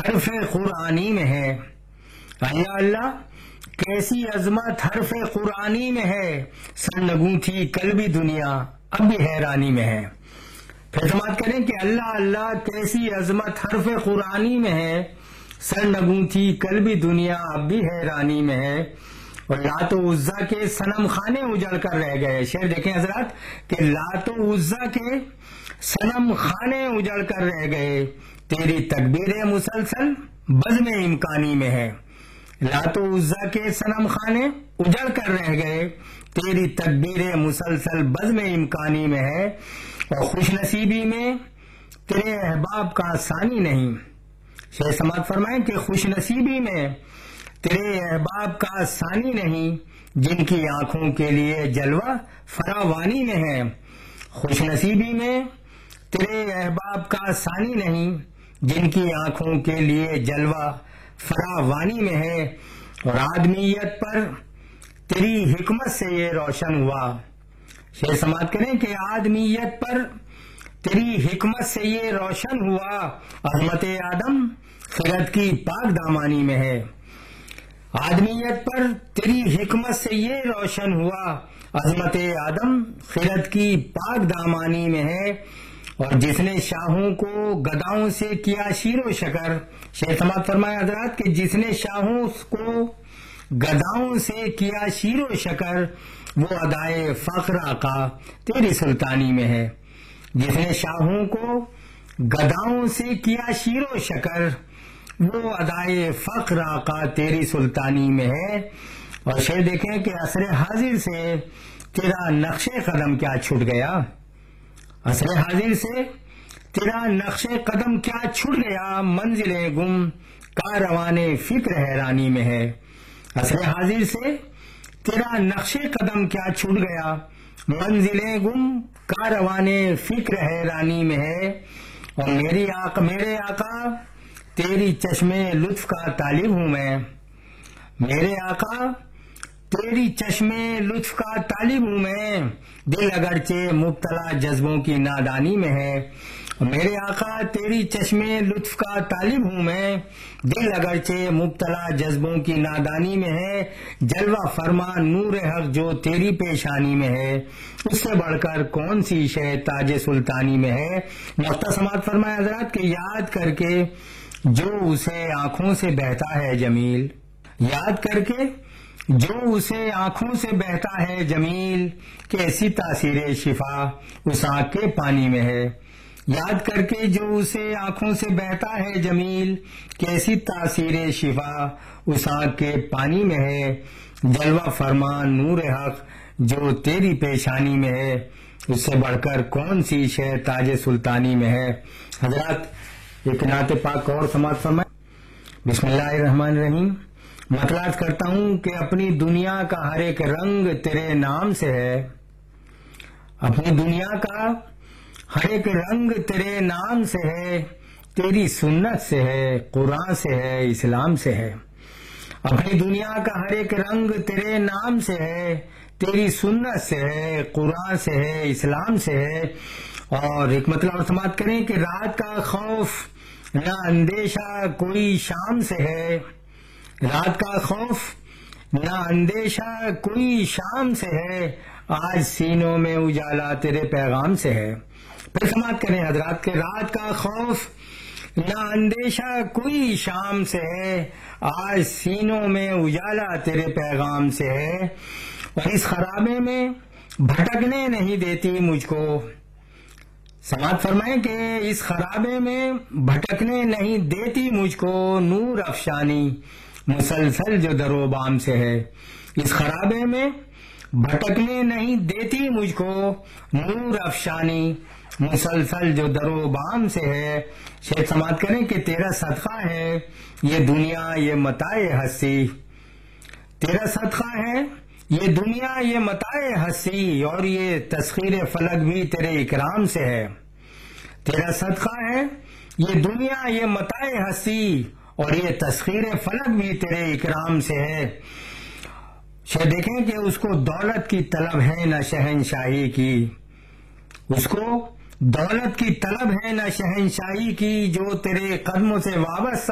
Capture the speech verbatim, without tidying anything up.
حرف قرآنی میں ہے۔ اللہ اللہ کیسی عظمت حرف قرآنی میں ہے، سرنگوں تھی کل بھی دنیا اب بھی حیرانی میں ہے۔ پھر سماعت کریں کہ اللہ اللہ کیسی عظمت حرف قرآنی میں ہے، سرنگوں تھی کل بھی دنیا اب بھی حیرانی میں ہے۔ اور لات و عزا کے صنم خانے اجڑ کر رہ گئے۔ شعر دیکھیں حضرات کہ لات و عزا کے صنم خانے اجڑ کر رہ گئے، تیری تکبیر مسلسل بزم امکانی میں ہے۔ لات و عزا کے صنم خانے اجڑ کر رہ گئے، تیری تکبیر مسلسل بزم امکانی میں ہے۔ اور خوش نصیبی میں تیرے احباب کا ثانی نہیں۔ شیخ سماعت فرمائیں کہ خوش نصیبی میں تیرے احباب کا ثانی نہیں، جن کی آنکھوں کے لیے جلوہ فراوانی میں ہے۔ خوش نصیبی میں تیرے احباب کا ثانی نہیں، جن کی آنکھوں کے لیے جلوہ فراوانی میں ہے۔ اور آدمیت پر تیری حکمت سے یہ روشن ہوا۔ شیخ سماعت کریں کہ آدمیت پر تیری حکمت سے یہ روشن ہوا، عظمت آدم خرد کی پاک دامانی میں ہے۔ آدمیت پر تیری حکمت سے یہ روشن ہوا، عظمت آدم خرد کی پاک دامانی میں ہے۔ اور جس نے شاہوں کو گداؤں سے کیا شیر و شکر، شیخ سماعت فرمایا حضرات کہ جس نے شاہوں کو گداؤں سے کیا شیر و شکر، وہ ادائے فخر آقا تیری سلطانی میں ہے۔ جس نے شاہوں کو گداؤں سے کیا شیر و شکر، وہ ادائے فخر آقا تیری سلطانی میں ہے۔ اور شعر دیکھیں کہ عصر حاضر سے تیرا نقش قدم کیا چھٹ گیا، عصر حاضر سے تیرا نقش قدم کیا چھٹ گیا، منزلیں گم کاروان فکر حیرانی میں ہے۔ عصر حاضر سے تیرا نقش قدم کیا چھٹ گیا، منزلیں گم کاروان فکر حیرانی میں ہے۔ اور میری آقا میرے آقا تیری چشمے لطف کا طالب ہوں میں، میرے آقا تیری چشمے لطف کا طالب ہوں میں، دل اگرچہ مبتلا جذبوں کی نادانی میں ہے۔ میرے آقا تیری چشمے لطف کا طالب ہوں میں، دل اگرچہ مبتلا جذبوں کی نادانی میں ہے۔ جلوہ فرما نور حق جو تیری پیشانی میں ہے، اس سے بڑھ کر کون سی شے تاج سلطانی میں ہے۔ نقطہ سماعت فرمائے حضرات کہ یاد کر کے جو اسے آنکھوں سے بہتا ہے جمیل، یاد کر کے جو اسے آنکھوں سے بہتا ہے جمیل، کیسی تاثیر شفا اس آنکھ کے پانی میں ہے۔ یاد کر کے جو اسے آنکھوں سے بہتا ہے جمیل، کیسی تاثیر شفا اس آنکھ کے پانی میں ہے۔ جلوہ فرمان نور حق جو تیری پیشانی میں ہے، اس سے بڑھ کر کون سی شے تاج سلطانی میں ہے۔ حضرات ایک نعت پاک اور سماعت فرمائیں۔ بسم اللہ الرحمن الرحیم۔ مطلعات کرتا ہوں کہ اپنی دنیا کا ہر ایک رنگ تیرے نام سے ہے، اپنی دنیا کا ہر ایک رنگ تیرے نام سے ہے، تیری سنت سے ہے، قرآن سے ہے، اسلام سے ہے۔ اپنی دنیا کا ہر ایک رنگ تیرے نام سے ہے، تیری سنت سے ہے، قرآن سے ہے، اسلام سے ہے۔ اور ایک مطلب اور سماعت کریں کہ رات کا خوف نہ اندیشہ کوئی شام سے ہے، رات کا خوف نہ اندیشہ کوئی شام سے ہے، آج سینوں میں اجالا تیرے پیغام سے ہے۔ پھر سماعت کریں حضرات کہ رات کا خوف نہ اندیشہ کوئی شام سے ہے، آج سینوں میں اجالا تیرے پیغام سے ہے۔ اور اس خرابے میں بھٹکنے نہیں دیتی مجھ کو، سماعت فرمائیں کہ اس خرابے میں بھٹکنے نہیں دیتی مجھ کو، نور افشانی مسلسل جو در و بام سے ہے۔ اس خرابے میں بھٹکنے نہیں دیتی مجھ کو، نور افشانی مسلسل جو در و بام سے ہے۔ شاید سماعت کریں کہ تیرا صدقہ ہے یہ دنیا یہ متاع ہستی، تیرا صدقہ ہے یہ دنیا یہ متاع ہستی، اور یہ تسخیر فلک بھی تیرے اکرام سے ہے۔ تیرا صدقہ ہے یہ دنیا یہ متاع ہستی، اور یہ تسخیر فلک بھی تیرے اکرام سے ہے۔ شاید دیکھیں کہ اس کو دولت کی طلب ہے نہ شہنشاہی کی، اس کو دولت کی طلب ہے نہ شہنشاہی کی، جو تیرے قدموں سے وابستہ